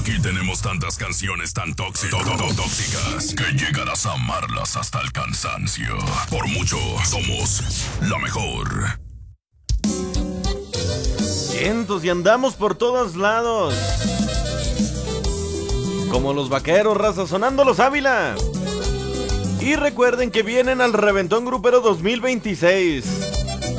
Aquí tenemos tantas canciones tan tóxicas que llegarás a amarlas hasta el cansancio. Por mucho, somos la mejor. Cientos y andamos por todos lados. Como los vaqueros, raza, sonando los Ávila. Y recuerden que vienen al Reventón Grupero 2026.